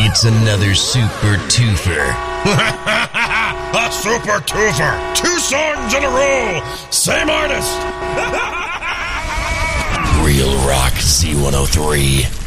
It's another Super Twofer. A Super Twofer! 2 songs in a row! Same artist! Real Rock Z103.